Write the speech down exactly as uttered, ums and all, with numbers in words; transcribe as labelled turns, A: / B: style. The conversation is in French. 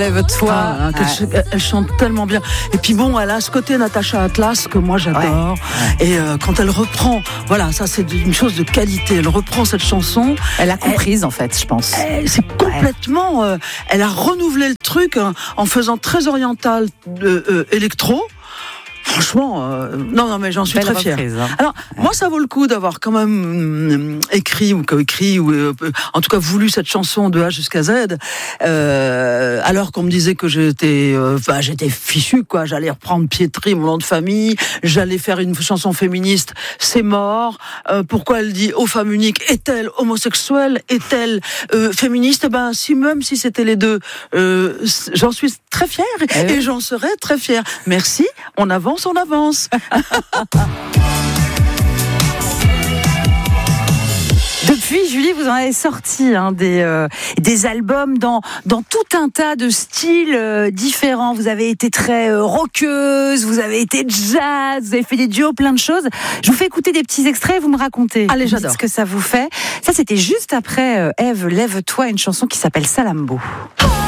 A: lève-toi.
B: Ah, ouais. elle, elle chante tellement bien. Et puis bon, elle a ce côté Natacha Atlas que moi j'adore. Ouais. Et euh, quand elle reprend, voilà, ça c'est une chose de qualité. Elle reprend cette chanson.
A: Elle a comprise elle, en fait, je pense.
B: Elle, c'est complètement. Ouais. Euh, elle a renouvelé le truc hein, en faisant très oriental euh, euh, électro. Franchement, euh, non, non, mais j'en suis
A: Belle
B: très fière.
A: Reprise, hein.
B: Alors, ouais. moi, ça vaut le coup d'avoir quand même euh, écrit ou coécrit ou euh, en tout cas voulu cette chanson de A jusqu'à Z. Euh, alors qu'on me disait que j'étais, enfin, euh, j'étais fichue, quoi. J'allais reprendre Pietri, mon nom de famille. J'allais faire une chanson féministe. C'est mort. Euh, pourquoi elle dit aux femmes uniques? Est-elle homosexuelle? Est-elle euh, féministe? Ben, si même si c'était les deux, euh, j'en suis très fière et, et j'en serais très fière. Merci. On avance. On avance.
A: Depuis, Julie, vous en avez sorti hein, des, euh, des albums dans, dans tout un tas de styles euh, différents. Vous avez été très euh, rockeuse, vous avez été jazz, vous avez fait des duos, plein de choses. Je vous fais écouter des petits extraits, vous me racontez.
B: Allez, j'adore.
A: Ce que ça vous fait. Ça, c'était juste après euh, Ève, lève-toi, une chanson qui s'appelle Salambo.